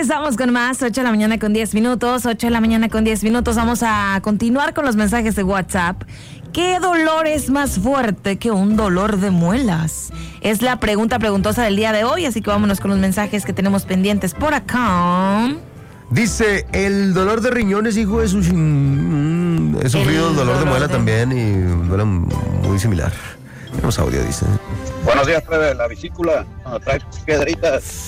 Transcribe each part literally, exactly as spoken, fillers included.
Regresamos con más, ocho de la mañana con diez minutos, ocho de la mañana con diez minutos. Vamos a continuar con los mensajes de WhatsApp. ¿Qué dolor es más fuerte que un dolor de muelas? Es la pregunta preguntosa del día de hoy, así que vámonos con los mensajes que tenemos pendientes por acá. Dice, el dolor de riñones, hijo, es un... He sufrido el, el dolor de muela de... también y duele muy similar. Tenemos audio, dice. Buenos días, trae la vesícula, no, trae piedritas.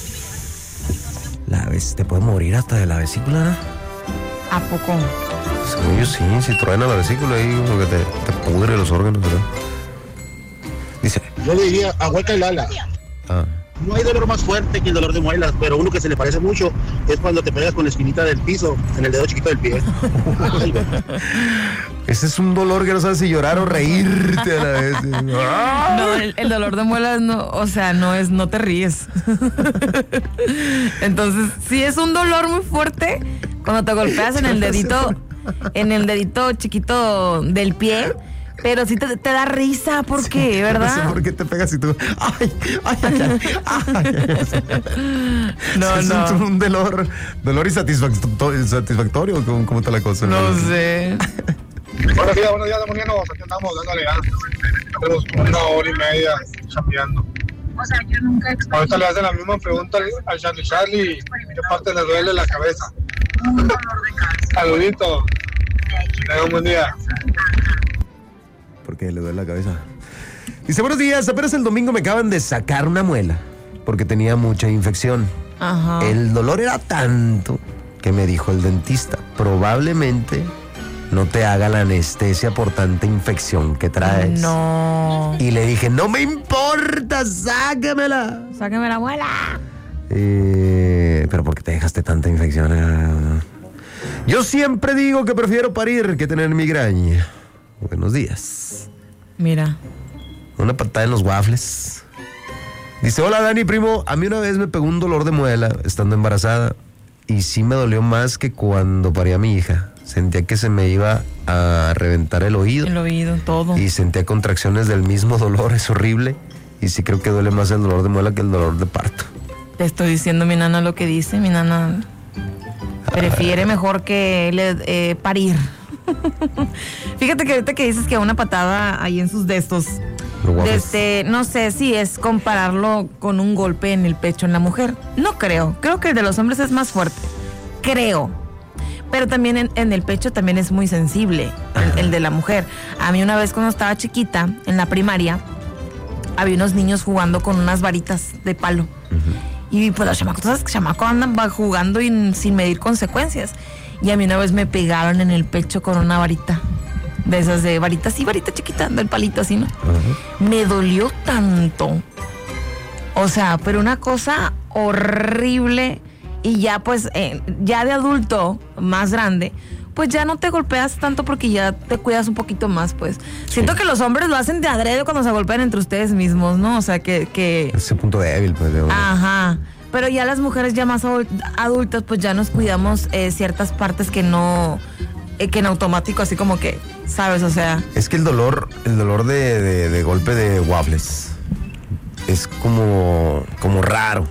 La vez, ¿te puede morir hasta de la vesícula? ¿A poco? Según yo sí, si truena la vesícula ahí, como que te, te pudre los órganos, ¿verdad? Dice. Yo diría, ahueca el ala. Ah. No hay dolor más fuerte que el dolor de muelas, pero uno que se le parece mucho es cuando te pegas con la esquinita del piso en el dedo chiquito del pie. Ay, ese es un dolor que no sabes si llorar o reírte a la vez. No, el, el dolor de muelas no, o sea, no es, no te ríes. Entonces, sí es un dolor muy fuerte cuando te golpeas en el dedito, en el dedito chiquito del pie. Pero sí te, te da risa, ¿por qué, sí, verdad? No sé por qué te pegas y tú... ¡Ay, ay, ay! ay, ay. No, es no. Un, un dolor, dolor insatisfactorio, insatisfactorio ¿cómo, ¿cómo está la cosa? No, no sé. Buenos días, buenos días, demonianos. Aquí andamos dándole ganas. Tenemos como una hora y media chambeando. O sea, yo nunca he Ahorita le hacen la misma pregunta al Charlie Charlie. ¿Qué parte le duele la cabeza? Un dolor de cabeza. Saludito. Tenga un buen día. Porque le duele la cabeza. Dice, buenos días, apenas el domingo me acaban de sacar una muela porque tenía mucha infección. Ajá. El dolor era tanto que me dijo el dentista, probablemente no te haga la anestesia por tanta infección que traes. No. Y le dije, no me importa, sácamela. Sácame la muela. Eh, pero ¿por qué te dejaste tanta infección? Yo siempre digo que prefiero parir que tener migraña. Buenos días. Mira. Una patada en los waffles. Dice, hola Dani, primo. A mí una vez me pegó un dolor de muela estando embarazada. Y sí me dolió más que cuando parí a mi hija. Sentía que se me iba a reventar el oído. El oído, todo. Y sentía contracciones del mismo dolor. Es horrible. Y sí creo que duele más el dolor de muela que el dolor de parto. Te estoy diciendo mi nana lo que dice. Mi nana prefiere ah. mejor que le, eh, parir. Fíjate que ahorita que dices que una patada ahí en sus destos, desde, no sé si es compararlo con un golpe en el pecho en la mujer. No creo, creo que el de los hombres es más fuerte, creo. Pero también en, en el pecho también es muy sensible el, el de la mujer. A mí una vez cuando estaba chiquita, en la primaria, había unos niños jugando con unas varitas de palo. Uh-huh. Y pues los chamacos, ¿sabes? Los chamacos andan jugando y, sin medir consecuencias. Y a mí una vez me pegaron en el pecho con una varita. De esas de varita, sí, varita chiquita, del palito así, ¿no? Uh-huh. Me dolió tanto. O sea, pero una cosa horrible. Y ya pues, eh, ya de adulto, más grande, pues ya no te golpeas tanto porque ya te cuidas un poquito más, pues. Sí. Siento que los hombres lo hacen de adrede cuando se golpean entre ustedes mismos, ¿no? O sea, que... que... Ese punto débil, pues. De Ajá. Pero ya las mujeres ya más adultas, pues ya nos cuidamos eh, ciertas partes que no, eh, que en automático, así como que, ¿sabes? O sea... Es que el dolor, el dolor de, de, de golpe de waffles es como, como raro.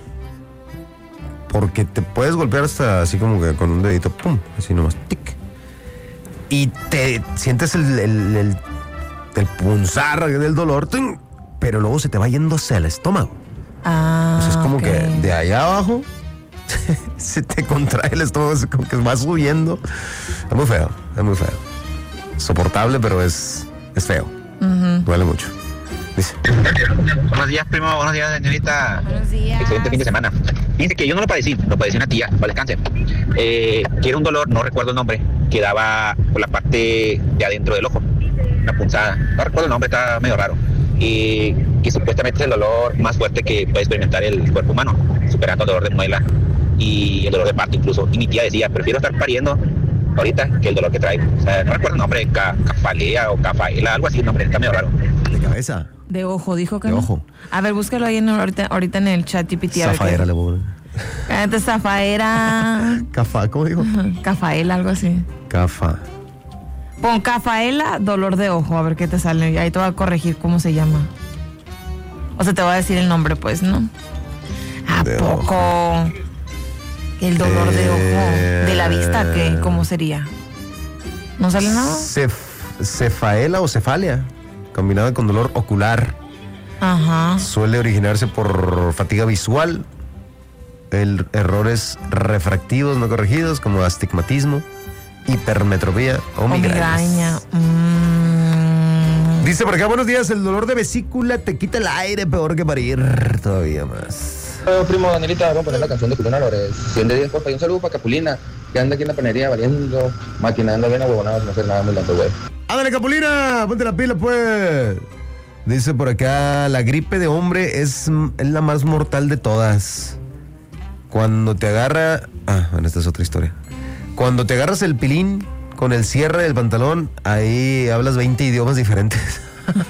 Porque te puedes golpear hasta así como que con un dedito, pum, así nomás, tic. Y te sientes el, el, el, el punzar del dolor, ¡tum! Pero luego se te va yendo hacia el estómago. Ah, o sea, es como okay. que de allá abajo se te contrae el estómago, es como que va subiendo. Es muy feo, es muy feo. Soportable, pero es, es feo. Uh-huh. Duele mucho. Dice. Buenos días, primo. Buenos días, señorita. Buenos días. Excelente fin de semana. Fíjense que yo no lo padecí, lo padecí una tía, para descanse. Eh, que era un dolor, no recuerdo el nombre, que daba por la parte de adentro del ojo. Una punzada. No recuerdo el nombre, está medio raro. Y que supuestamente es el dolor más fuerte que puede experimentar el cuerpo humano, superando el dolor de muela y el dolor de parto incluso. Y mi tía decía, prefiero estar pariendo ahorita que el dolor que traigo. O sea, no recuerdo el nombre, ca, cafalea o cafaela, algo así, el nombre está medio raro. ¿De cabeza? De ojo, dijo que de no. ojo. A ver, búscalo ahí en, ahorita, ahorita en el chat G P T. Zafaera le voy a ver. Este zafaera. Cafa, ¿cómo dijo? Cafaela, algo así. Cafa. Pon cafaela, dolor de ojo, a ver qué te sale. Y ahí te voy a corregir cómo se llama. O sea, te voy a decir el nombre, pues, ¿no? ¿A de poco? Ojo. El dolor de ojo, Eh, de la vista, ¿qué? ¿Cómo sería? ¿No sale nada? Cef- cefaela o cefalia, combinada con dolor ocular. Ajá. Suele originarse por fatiga visual, el, errores refractivos no corregidos como astigmatismo, hipermetropía o O migrañas. migraña. Mm. Dice por acá, buenos días, el dolor de vesícula te quita el aire peor que parir, todavía más. Hola, primo Danielita, vamos a poner la canción de Julián Álvarez. cien de diez, porfa. Y un saludo para Capulina, que anda aquí en la panería valiendo máquina, anda bien ahuevonado sin hacer nada muy lento, güey. Ándale, Capulina, ponte la pila, pues. Dice por acá, la gripe de hombre es, es la más mortal de todas. Cuando te agarra... Ah, bueno, esta es otra historia. Cuando te agarras el pilín con el cierre del pantalón, ahí hablas veinte idiomas diferentes.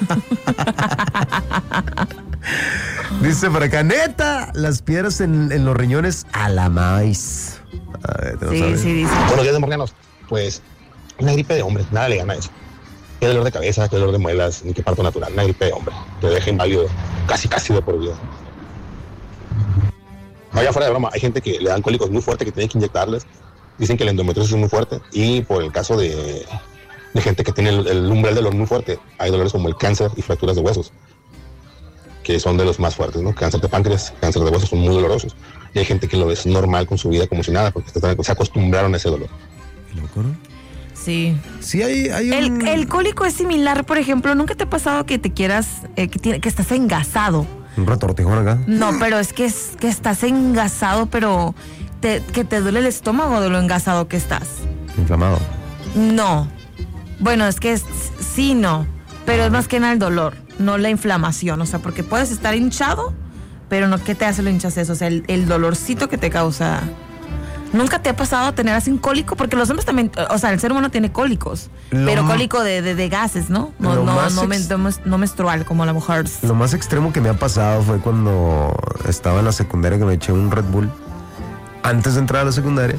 Dice por acá, neta, las piedras en, en los riñones a la maíz. A ver, ¿te lo Sí, sabes? sí, dice. Buenos días, demorganos. Pues una gripe de hombre, nada le gana a eso. Qué dolor de cabeza, qué dolor de muelas, ni qué parto natural. Una gripe de hombre, te deja inválido casi, casi de por vida. Vaya fuera de broma, hay gente que le dan cólicos muy fuertes que tienen que inyectarles. Dicen que la endometriosis es muy fuerte y por el caso de, de gente que tiene el, el umbral del dolor muy fuerte, hay dolores como el cáncer y fracturas de huesos, que son de los más fuertes, ¿no? Cáncer de páncreas, cáncer de huesos son muy dolorosos. Y hay gente que lo es normal con su vida como si nada, porque se acostumbraron a ese dolor. Qué loco, ¿no? Sí. Sí, hay, hay un... El, el cólico es similar, por ejemplo, ¿nunca te ha pasado que te quieras, eh, que, tiene- que estás engasado? Un retortijón acá. No, pero es que, es que estás engasado, pero te- que te duele el estómago de lo engasado que estás. Inflamado. No. Bueno, es que es, sí, no. Pero es más que nada el dolor, no la inflamación. O sea, porque puedes estar hinchado, pero no, ¿qué te hace lo hinchas? O sea, el, el dolorcito que te causa. ¿Nunca te ha pasado tener así un cólico? Porque los hombres también, o sea, el ser humano tiene cólicos, Lo pero m- cólico de, de, de gases, ¿no? No, Lo no, más no, ex- men- no mes- no menstrual como la mujer. Lo más extremo que me ha pasado fue cuando estaba en la secundaria que me eché un Red Bull antes de entrar a la secundaria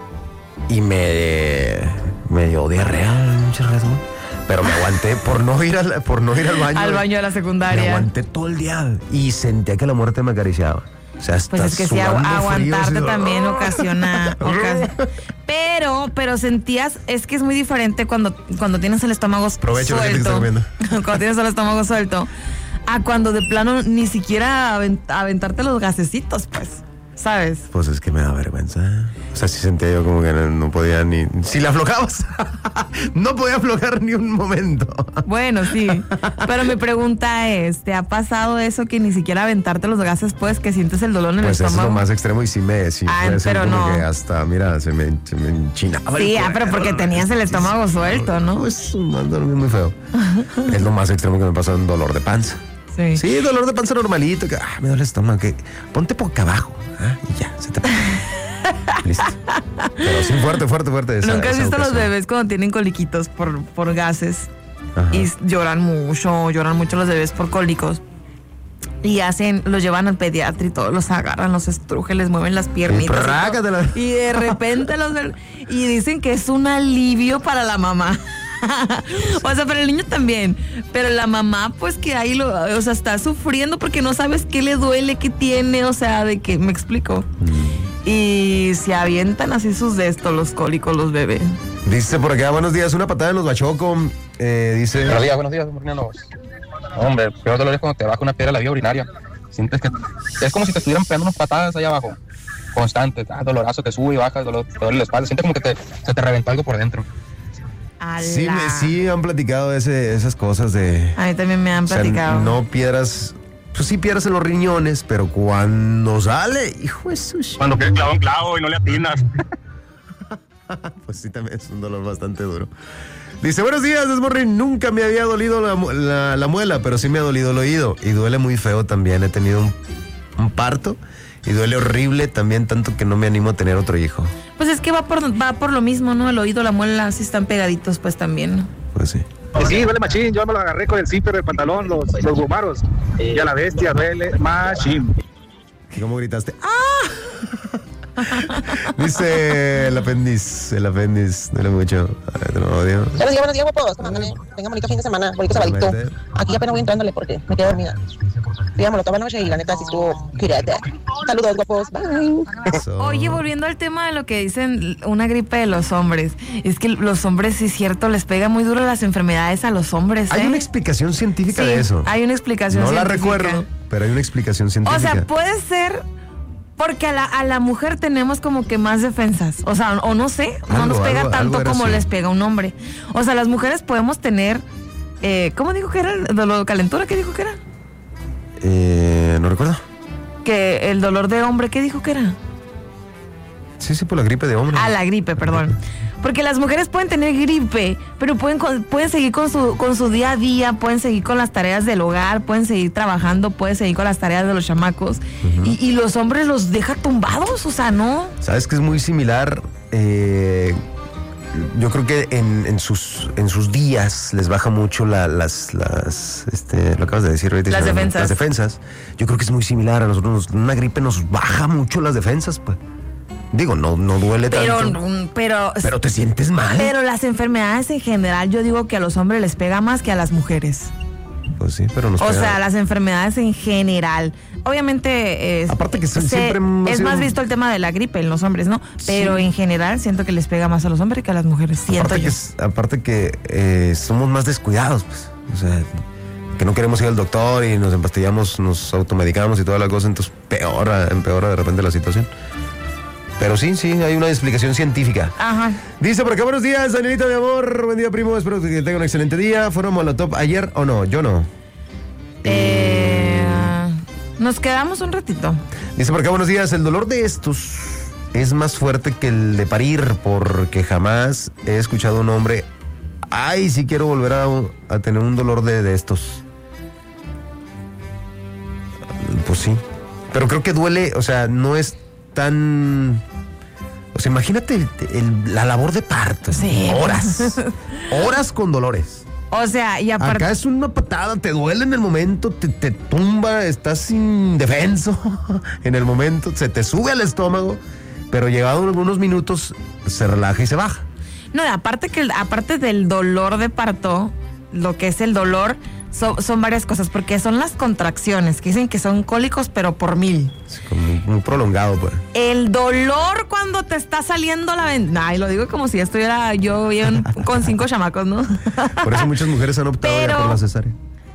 y me, me dio diarrea un pinche Red Bull. Pero me aguanté por no ir al, por no ir al baño. Al baño de la Me secundaria. aguanté todo el día y sentía que la muerte me acariciaba. O sea, Pues hasta es que sí, sudando agu- frío, aguantarte así, también ¡ah! ocasiona, ocasiona. Pero, pero sentías, es que es muy diferente cuando, cuando tienes el estómago Provecho la gente que está suelto. comiendo. Cuando tienes el estómago suelto. A cuando de plano ni siquiera avent- aventarte los gasecitos, pues. ¿Sabes? Pues es que me da vergüenza. O sea, sí sentía yo como que no, no podía ni... Si la aflojabas, no podía aflojar ni un momento. Bueno, sí. Pero mi pregunta es, ¿te ha pasado eso que ni siquiera aventarte los gases, pues, que sientes el dolor en Pues el eso es estómago? lo más extremo y sí me... Sí, Ah, puede ser pero como no. que hasta, mira, se me, se me enchinaba. el Sí, ah, pero porque cuerno. tenías el estómago suelto, ¿no? Pues un dolor muy feo. Es lo más extremo que me pasa, un dolor de panza. Sí. Sí, dolor de panza normalito, que ah, me duele el estómago, que ponte boca abajo, ah, y ya, se te pasa. Listo. Pero sí, fuerte, fuerte, fuerte. esa- ¿Nunca has esa visto a los ocasión. bebés cuando tienen coliquitos por, por gases? Ajá. Y lloran mucho, lloran mucho los bebés por cólicos. Y hacen, los llevan al pediatra y todos los agarran, los estrujen, les mueven las piernitas. Y, todo. Rácatela. Y de repente los ven- y dicen que es un alivio para la mamá. O sea, para el niño también. Pero la mamá, pues que ahí lo, o sea, está sufriendo porque no sabes qué le duele, qué tiene, o sea, de que, me explico. Y se avientan así sus de estos, los cólicos, los bebés. Dice por acá, buenos días, una patada en los bachoco. Eh, dice... Buenos días, buenos días, morganos. Hombre, el peor dolor es cuando te baja una piedra a la vía urinaria. Sientes que es como si te estuvieran pegando unas patadas allá abajo. Constante, ah, dolorazo que sube y baja, dolor, te duele la espalda. Sientes como que te, se te reventó algo por dentro. Sí, ¡Ala! me, sí han platicado ese, esas cosas de... A mí también me han o sea, platicado. no piedras... Pues sí piedras en los riñones, pero cuando sale, hijo de su... sh- Cuando quieres clavar un clavo y no le atinas. Pues sí, también es un dolor bastante duro. Dice, buenos días, Desmorrin. Nunca me había dolido la, mu- la- la muela, pero sí me ha dolido el oído. Y duele muy feo también. He tenido un, un parto y duele horrible también, tanto que no me animo a tener otro hijo. Pues es que va por, va por lo mismo, ¿no? El oído, la muela, si están pegaditos, pues también, ¿no? Pues sí. Sí, duele machín. Yo me lo agarré con el zipper del pantalón, los, los gomaros. Y a la bestia duele machín. ¿Y cómo gritaste? Dice el apéndice, el apéndice, duele mucho. Ay, te lo odio. Buenos días, buenos días, guapos. Ándale, tengan bonito fin de semana, bonito sabadito. Aquí apenas voy entrándole porque me quedé dormida. Digamos, toda la noche y la neta sí estuvo curada. Saludos, guapos. Bye. Eso. Oye, volviendo al tema de lo que dicen, una gripe de los hombres. Es que los hombres, sí es cierto, les pega muy duro las enfermedades a los hombres. ¿eh? Hay una explicación científica Sí, de eso. hay una explicación No la científica. recuerdo, pero hay una explicación científica. O sea, puede ser porque a la, a la mujer tenemos como que más defensas. O sea, o no sé, no Algo, nos pega algo- tanto algo era como así. les pega a un hombre. O sea, las mujeres podemos tener, eh, ¿cómo dijo que era? ¿El dolor calentura? ¿Qué dijo que era? Eh, no recuerdo. Que el dolor de hombre, ¿qué dijo que era? Sí, sí, por la gripe de hombre. Ah, la gripe, perdón. Porque las mujeres pueden tener gripe, pero pueden, con- pueden seguir con su, con su día a día, pueden seguir con las tareas del hogar, pueden seguir trabajando, pueden seguir con las tareas de los chamacos. y, y los hombres los deja tumbados, o sea, ¿no? ¿Sabes que es muy similar? Eh, yo creo que en, en sus en sus días les baja mucho la- las, las este, lo acabas de decir ahorita. Las Isabel, defensas. Las defensas. Yo creo que es muy similar a nosotros. nos- Una gripe nos baja mucho las defensas, pues. Digo, no, no duele Pero, tanto. mm, pero, Pero te sientes mal. pero las enfermedades en general, yo digo que a los hombres les pega más que a las mujeres. Pues sí, pero nos O pega. sea, las enfermedades en general. Obviamente eh, Aparte que se- siempre hemos es sido- más visto el tema de la gripe en los hombres, ¿no? Pero en general siento que les pega más a los hombres que a las mujeres. Siento Aparte yo. que, es- aparte que eh, somos más descuidados, pues. O sea, que no queremos ir al doctor y nos empastillamos, nos automedicamos y toda la cosa, entonces peora, empeora de repente la situación. Pero sí, sí, hay una explicación científica. Ajá. Dice por acá, buenos días, Danielita, mi amor. Buen día, primo. Espero que tenga un excelente día. ¿Fueron Molotov ayer o no? Yo no. Eh, nos quedamos un ratito. Dice por acá, buenos días. El dolor de estos es más fuerte que el de parir, porque jamás he escuchado a un hombre. Ay, sí quiero volver a, a tener un dolor de, de estos. Pues sí. Pero creo que duele, o sea, no es tan. O sea, imagínate el- el- la labor de parto. Sí. Horas. Horas con dolores. O sea, y aparte. Acá es una patada, te duele en el momento, te, te tumba, estás indefenso en el momento, se te sube al estómago, pero llegado algunos minutos se relaja y se baja. No, aparte que el- aparte del dolor de parto, lo que es el dolor so- son varias cosas, porque son las contracciones, que dicen que son cólicos, pero por mil. Es como muy, muy prolongado, pues. El dolor cuando te está saliendo la ventana. Ay, lo digo como si estuviera yo bien con cinco chamacos, ¿no? Por eso muchas mujeres han optado ya Pero- por la cesárea.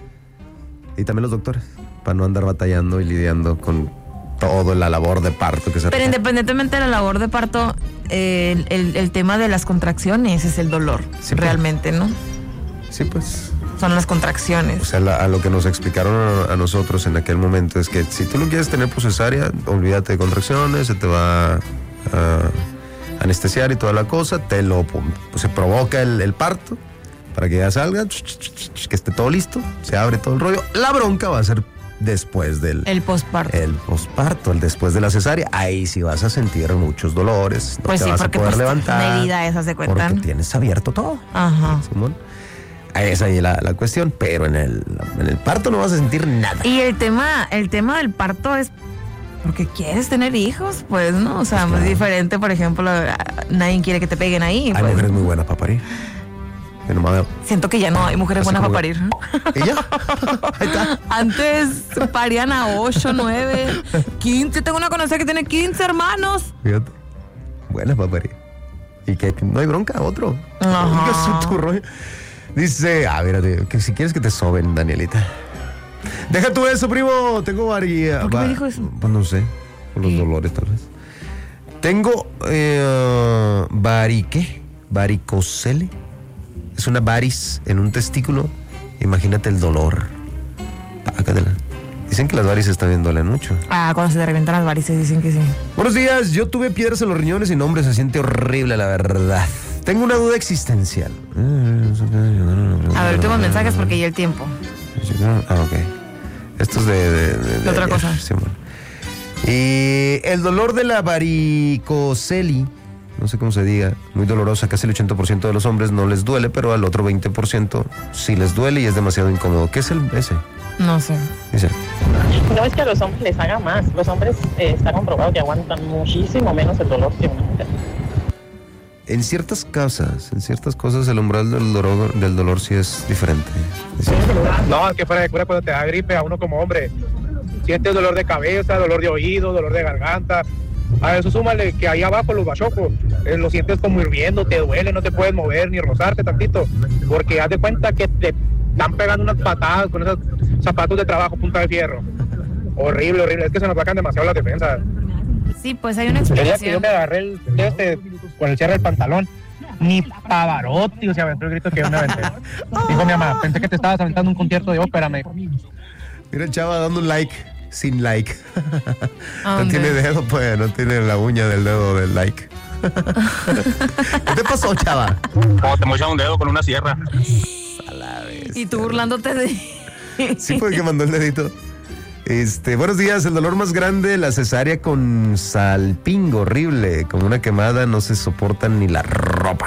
Y también los doctores, para no andar batallando y lidiando con todo la labor de parto que se Pero requiere. independientemente de la labor de parto, eh, el, el- el tema de las contracciones es el dolor, Sí, pues. realmente, ¿no? Sí, pues. Son las O contracciones. sea, la- a lo que nos explicaron a, a nosotros en aquel momento es que si tú lo quieres tener por cesárea, olvídate de contracciones, se te va a anestesiar y toda la cosa, te lo pues, se provoca el, el parto para que ya salga, que esté todo listo, se abre todo el rollo. La bronca va a ser después del El posparto. el posparto, el después de la cesárea. Ahí sí vas a sentir muchos dolores, no Pues te sí, vas a porque poder pues, levantar. una herida esa se cuentan. Porque tienes abierto todo. Ajá. Simón. Esa es la, la cuestión, pero en el, en el parto no vas a sentir nada. Y el tema, el tema del parto es porque quieres tener hijos, pues, ¿no? O sea, Pues muy claro. diferente, por ejemplo, nadie quiere que te peguen ahí. Hay pues. mujeres muy buenas para parir. Que nomás veo. Siento que ya no hay mujeres Así buenas para como parir. ¿Y ya? Ahí está. Antes parían a ocho, nueve, quince. Tengo una conocida que tiene quince hermanos. Fíjate. Buenas para parir. Y que no hay bronca, otro. Ajá. Oiga, su tu rollo. Dice, a ver, que si quieres que te soben, Danielita. Deja tú eso, primo. Tengo varias. ¿Por qué me dijo eso? Pues no sé. Por los ¿Qué? dolores, tal vez. Tengo eh, varique, varicocele. Es una varis en un testículo. Imagínate el dolor. Pácatela. Dicen que las varices también duelen mucho. Ah, cuando se te revientan las varices dicen que sí. Buenos días, yo tuve piedras en los riñones y no, hombre, se siente horrible, la verdad. Tengo una duda existencial. A ver, últimos mensajes porque ya el tiempo. Ah, ok. Esto es de... de, de- de otra ayer, cosa. Simón. Y el dolor de la varicoceli, no sé cómo se diga, muy dolorosa, casi el ochenta por ciento de los hombres no les duele, pero al otro veinte por ciento sí les duele y es demasiado incómodo. ¿Qué es el ese? No sé. Dice... No es que a los hombres les haga más. Los hombres eh, está comprobado que aguantan muchísimo menos el dolor que una mujer. En ciertas cosas, en ciertas cosas el umbral del dolor, del dolor sí es diferente. Sí. No, es que fuera de cura cuando te da gripe a uno como hombre. Sientes dolor de cabeza, dolor de oído, dolor de garganta. A eso súmale que ahí abajo los bachocos, eh, lo sientes como hirviendo, te duele, no te puedes mover ni rozarte tantito. Porque haz de cuenta que te están pegando unas patadas con esos zapatos de trabajo punta de fierro. Horrible, horrible. Es que se nos sacan demasiado las defensas. Sí, pues hay una El día que yo explicación. me agarré el, este, con el cierre del pantalón, ni Pavarotti, o sea, aventó el grito que yo me aventé. Dijo mi mamá, pensé que te estabas aventando un concierto de ópera, me dijo. Mira el chava dando un like, sin like. No ¿Dónde? tiene dedo, pues, no tiene la uña del dedo del like. ¿Qué te pasó, chava? O te mochan un dedo con una sierra. A la vez. Y tú burlándote de... Sí, fue el que mandó el dedito. Este, buenos días, el dolor más grande, la cesárea con salpingo horrible, como una quemada, no se soportan ni la ropa.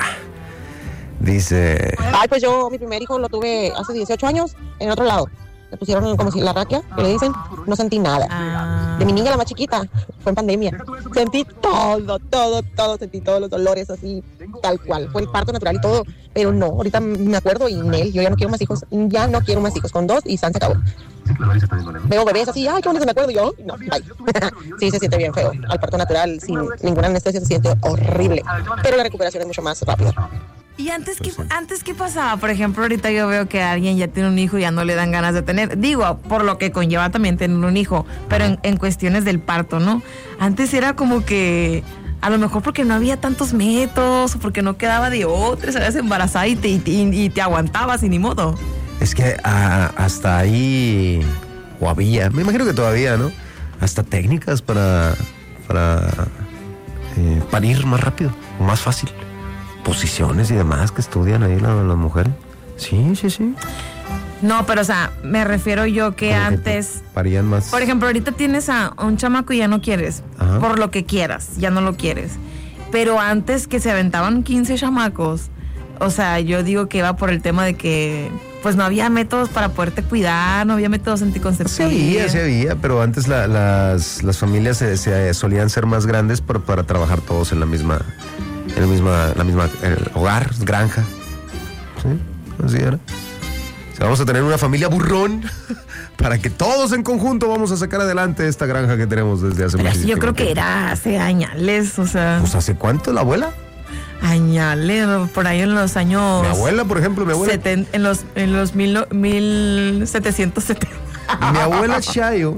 Dice, Ay, pues yo, mi primer hijo lo tuve hace dieciocho años en otro lado. Le pusieron como si la raquia, que le dicen, no sentí nada. Ah. De mi niña, la más chiquita, fue en pandemia. Sentí todo, todo, todo, sentí todos los dolores así, tal cual. Fue el parto natural y todo, pero no, ahorita me acuerdo y Nel, yo ya no quiero más hijos, ya no quiero más hijos, con dos y San se acabó. Veo bebés así, ay, qué bonito, me acuerdo, y yo, no, bye. Sí, se siente bien feo. Al parto natural, sin ninguna anestesia, se siente horrible, pero la recuperación es mucho más rápida. ¿Y antes qué, antes qué pasaba? Por ejemplo, ahorita yo veo que alguien ya tiene un hijo y ya no le dan ganas de tener. Digo, por lo que conlleva también tener un hijo, pero en, en cuestiones del parto, ¿no? Antes era como que, a lo mejor porque no había tantos métodos, o porque no quedaba de otra, salías embarazada y te, y, te- y te aguantabas y ni modo. es que ah, hasta ahí, o había, me imagino que todavía, ¿no? Hasta técnicas para, para eh, parir más rápido, o más fácil. Posiciones y demás que estudian ahí las la mujeres. Sí, sí, sí. No, pero o sea, me refiero yo que Como que antes... parían más. Por ejemplo, ahorita tienes a un chamaco y ya no quieres, Ajá. por lo que quieras, ya no lo quieres. Pero antes que se aventaban quince chamacos, o sea, yo digo que iba por el tema de que pues no había métodos para poderte cuidar, no había métodos Sí anticonceptivos. había, sí había, pero antes la- las, las familias se, se solían ser más grandes para, para trabajar todos en la misma, en la misma, la misma el hogar, granja. Sí, así era. O sea, vamos a tener una familia burrón para que todos en conjunto vamos a sacar adelante esta granja que tenemos desde hace Pero así yo muchísimo creo que tiempo. era hace añales, o sea, Pues ¿hace cuánto la abuela? añales, por ahí en los años... Mi abuela, por ejemplo, mi abuela. seten- en los, en los mil, no- mil setecientos setenta. Mi abuela Chayo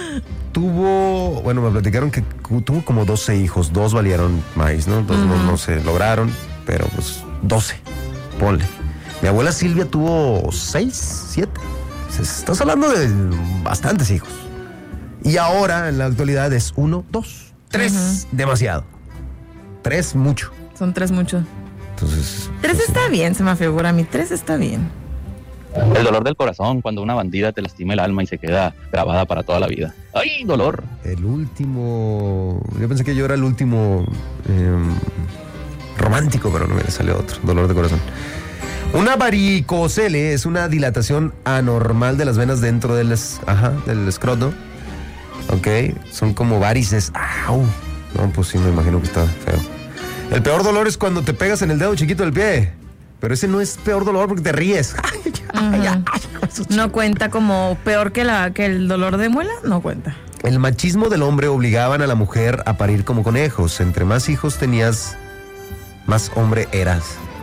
tuvo, bueno, me platicaron que cu- tuvo como doce hijos, dos valieron maíz, ¿no? Dos no, no se lograron, pero pues doce, ponle. Mi abuela Silvia tuvo seis, siete. Se- Estás hablando de bastantes hijos. Y ahora, en la actualidad, es uno, dos, tres, demasiado. Tres, mucho. Son tres muchos. Entonces. Tres pues, está bien, se me figura a mí, tres está bien. El dolor del corazón cuando una bandida te lastima el alma y se queda grabada para toda la vida. ¡Ay, dolor! El último. Yo pensé que yo era el último eh, romántico, pero no me salió otro. Dolor de corazón. Una varicocele es una dilatación anormal de las venas dentro del, es- ajá, del escroto. Ok, son como varices. ¡Au! No, pues sí, me imagino que está feo. El peor dolor es cuando te pegas en el dedo chiquito del pie. Pero ese no es peor dolor porque te ríes. Ay, ay, ay, ay. No cuenta como peor que, la, que el dolor de muela, no cuenta. El machismo del hombre obligaban a la mujer a parir como conejos. Entre más hijos tenías, más hombre eras.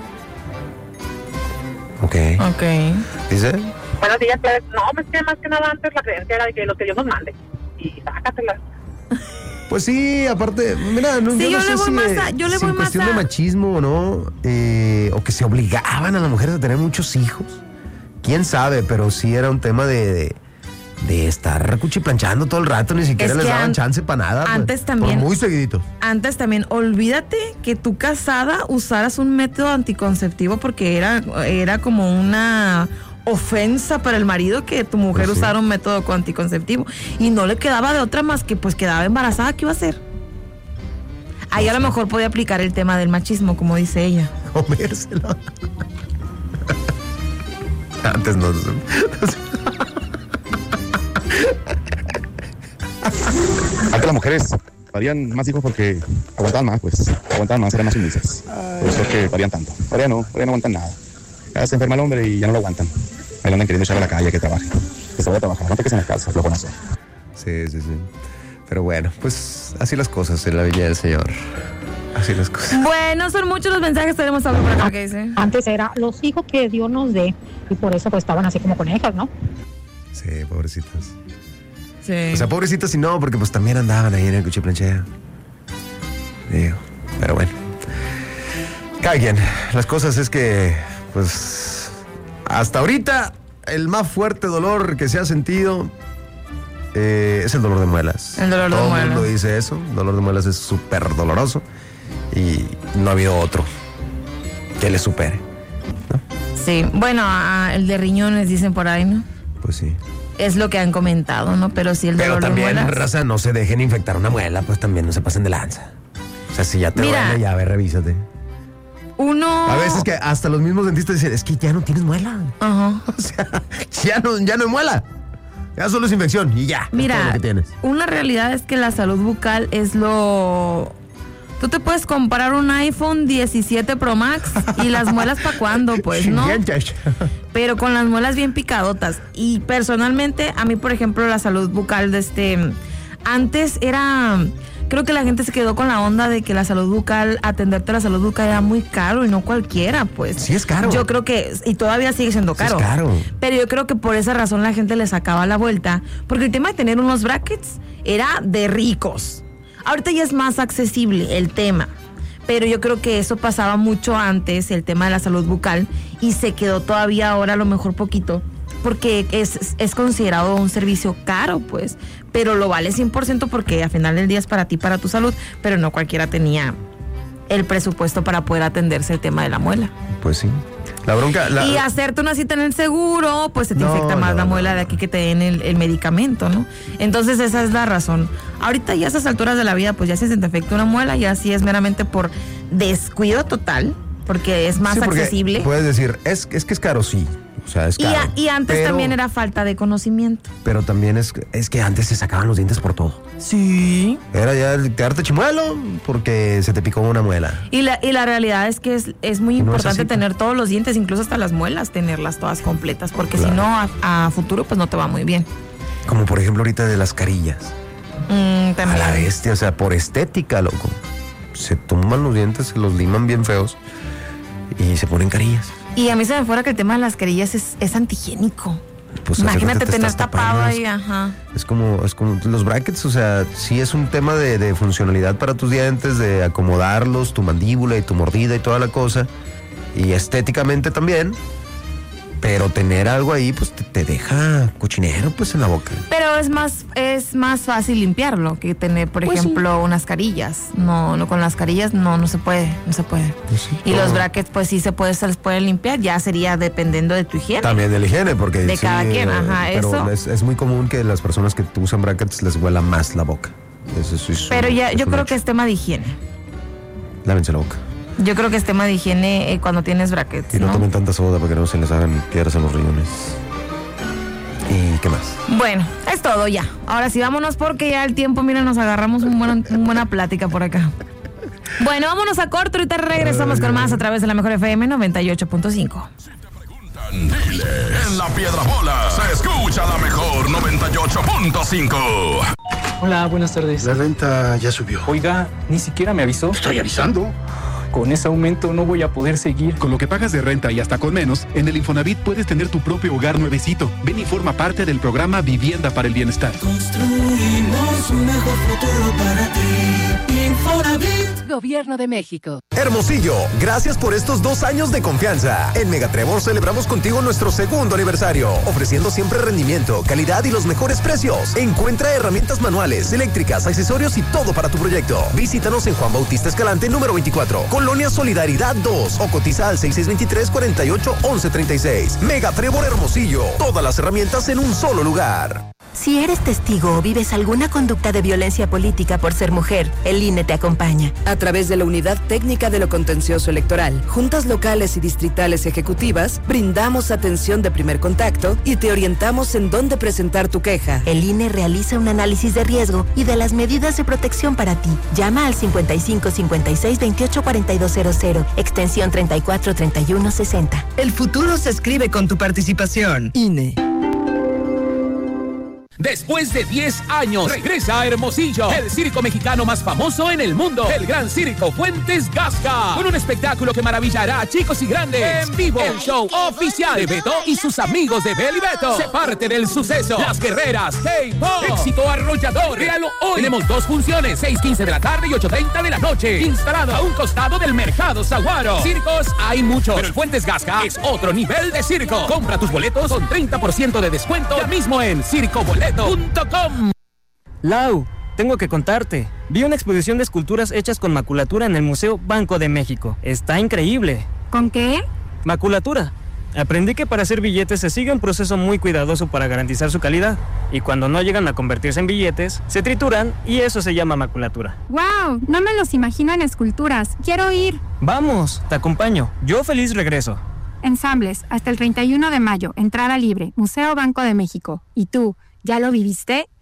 Ok. Ok. ¿Dice? Buenos días, pues, no, pues que más que nada antes la creencia era de que lo que Dios nos mande. Y sácatela. Pues sí, aparte, mira, no, Sí, yo, yo no le sé voy si, más eh, a- yo le si voy en más cuestión a- de machismo o no, eh, o que se obligaban a las mujeres a tener muchos hijos. Quién sabe, pero sí era un tema de, de, de estar cuchiplanchando todo el rato, ni siquiera Es les que daban an- chance para nada. pues, antes por también- muy seguiditos. Antes también, olvídate que tú casada usaras un método anticonceptivo porque era, era como una ofensa para el marido que tu mujer Pues sí. usara un método anticonceptivo y no le quedaba de otra más que pues quedaba embarazada. ¿Qué iba a hacer? Ahí a lo mejor podía aplicar el tema del machismo, como dice ella. Comérselo. Antes no. Antes las mujeres parían más hijos porque aguantaban más, pues, aguantaban más, eran más sumisas. Por eso es que parían tanto. Ahora no, ahora no aguantan nada. Ya se enferma el hombre y ya no lo aguantan. Ahí lo andan queriendo echar a la calle, que trabaje. Que se vaya a trabajar, no te quedes en la casa, lo conoce. Sí, sí, sí. Pero bueno, pues así las cosas en la Viña del Señor. Así las cosas. Bueno, son muchos los mensajes, tenemos algo por acá que dice. Antes era los hijos que Dios nos dé y por eso pues estaban así como conejas, ¿no? Sí, pobrecitas. Sí. O sea, pobrecitas y no, porque pues también andaban ahí en el cuchiplanchea. Digo, pero bueno. Cada quien. Las cosas es que, pues, hasta ahorita el más fuerte dolor que se ha sentido eh, es el dolor de muelas. El dolor de Todo muelas. el mundo dice eso. El dolor de muelas es súper doloroso y no ha habido otro que le supere. Sí, bueno, ah, el de riñones dicen por ahí, ¿no? Pues sí. Es lo que han comentado, ¿no? Pero sí el Pero dolor también, de muelas. raza, no se dejen infectar una muela, pues también no se pasen de lanza. O sea, si ya te Mira. duele, ya ve, revísate. Uno. A veces que hasta los mismos dentistas dicen, es que ya no tienes muela. Ajá. O sea, ya no, ya no hay muela. Ya solo es infección y ya. es todo Mira, lo que tienes. una realidad es que la salud bucal es lo... Tú te puedes comprar un iPhone diecisiete Pro Max y las muelas para cuándo, pues, ¿no? Pero con las muelas bien picadotas. Y personalmente, a mí, por ejemplo, la salud bucal de este... Antes era... Creo que la gente se quedó con la onda de que la salud bucal, atenderte a la salud bucal era muy caro y no cualquiera, pues. Sí es caro. Yo creo que, y todavía sigue siendo caro. Sí es caro. Pero yo creo que por esa razón la gente le sacaba la vuelta, porque el tema de tener unos brackets era de ricos. Ahorita ya es más accesible el tema, pero yo creo que eso pasaba mucho antes, el tema de la salud bucal, y se quedó todavía ahora a lo mejor poquito, porque es, es considerado un servicio caro, pues, pero lo vale cien por ciento porque al final del día es para ti, para tu salud, pero no cualquiera tenía el presupuesto para poder atenderse el tema de la muela. Pues sí. La bronca... La... Y hacerte una cita en el seguro, pues se te No, infecta más no, la no, muela no. de aquí que te den el, el medicamento, ¿no? Entonces esa es la razón. Ahorita ya a esas alturas de la vida, pues ya si se te infecta una muela, ya sí es meramente por descuido total, porque es más Sí, porque accesible. Puedes decir, es, es que es caro, sí. O sea, es Y, caro. a- y antes pero- también era falta de conocimiento. Pero también es, es que antes se sacaban los dientes por todo. Sí. Era ya el quedarte chimuelo porque se te picó una muela. Y la, y la realidad es que es, es muy No es importante así, pues. tener todos los dientes, incluso hasta las muelas, tenerlas todas completas, porque si Claro. no, a, a futuro, pues no te va muy bien. Como por ejemplo ahorita de las carillas. Mm, A también. la bestia, o sea, por estética, loco. Se tumban los dientes, se los liman bien feos y se ponen carillas. Y a mí se me fuera que el tema de las carillas es, es antihigiénico. Pues, Imagínate fíjate, te tener estás tapado tapando, ahí, ajá. Es como, es como los brackets, o sea, sí es un tema de, de funcionalidad para tus dientes, de acomodarlos, tu mandíbula y tu mordida y toda la cosa. Y estéticamente también. Pero tener algo ahí, pues te, te deja cochinero, pues, en la boca. Pero es más, es más fácil limpiarlo que tener, por Pues ejemplo, unas carillas. No, no, con las carillas no, no se puede, no se puede. Pues sí, Y todo. los brackets, pues sí se puede, se les puede limpiar, ya sería dependiendo de tu higiene. También de la higiene, porque De sí, cada quien, ajá, pero eso. Es, es muy común que las personas que usan brackets les huela más la boca. Eso sí es Pero un- ya, es yo un creo hecho. que es tema de higiene. Lávense la boca. Yo creo que es tema de higiene eh, cuando tienes brackets, Y no, ¿no? tomen tanta soda para que no se les hagan piedras en los riñones. ¿Y qué más? Bueno, es todo ya. Ahora sí, vámonos porque ya el tiempo, mira, nos agarramos un buena, una buena plática por acá. Bueno, vámonos a corto, ahorita regresamos con más a través de la Mejor F M noventa y ocho punto cinco. Dile, en la piedra bola se escucha la mejor noventa y ocho punto cinco. Hola, buenas tardes. La renta ya subió. Oiga, ni siquiera me avisó. Estoy avisando. Con ese aumento no voy a poder seguir. Con lo que pagas de renta y hasta con menos, en el Infonavit puedes tener tu propio hogar nuevecito. Ven y forma parte del programa Vivienda para el Bienestar. Construimos un mejor futuro para ti. Infonavit. Gobierno de México. Hermosillo, gracias por estos dos años de confianza. En Megatrevor celebramos contigo nuestro segundo aniversario, ofreciendo siempre rendimiento, calidad y los mejores precios. Encuentra herramientas manuales, eléctricas, accesorios y todo para tu proyecto. Visítanos en Juan Bautista Escalante número veinticuatro, Colonia Solidaridad dos, o cotiza al seis seis dos tres, cuatro ocho, once treinta y seis. Megatrevor Hermosillo, todas las herramientas en un solo lugar. Si eres testigo o vives alguna conducta de violencia política por ser mujer, el I N E te acompaña. A través de la Unidad Técnica de lo Contencioso Electoral, juntas locales y distritales ejecutivas, brindamos atención de primer contacto y te orientamos en dónde presentar tu queja. El I N E realiza un análisis de riesgo y de las medidas de protección para ti. Llama al cincuenta y cinco cincuenta y seis veintiocho cuarenta y dos cero cero, extensión treinta y cuatro treinta y uno sesenta. El futuro se escribe con tu participación. I N E. Después de diez años, regresa a Hermosillo, el circo mexicano más famoso en el mundo, el Gran Circo Fuentes Gasca, con un espectáculo que maravillará a chicos y grandes. En vivo, el show oficial de Beto y sus amigos de Bel y Beto. Se parte del suceso, Las Guerreras, K-Pop, éxito arrollador. Véalo hoy. Tenemos dos funciones, seis quince de la tarde y ocho treinta de la noche. Instalado a un costado del Mercado Saguaro. Circos hay muchos, pero el Fuentes Gasca es otro nivel de circo. Compra tus boletos con treinta por ciento de descuento ya mismo en circo boleto punto com. Lau, tengo que contarte. Vi una exposición de esculturas hechas con maculatura en el Museo Banco de México. Está increíble. ¿Con qué? Maculatura. Aprendí que para hacer billetes se sigue un proceso muy cuidadoso para garantizar su calidad. Y cuando no llegan a convertirse en billetes, se trituran y eso se llama maculatura. ¡Wow! No me los imagino en esculturas. Quiero ir. Vamos, te acompaño. Yo feliz regreso. Ensambles, hasta el treinta y uno de mayo. Entrada libre. Museo Banco de México. ¿Y tú? ¿Ya lo viviste?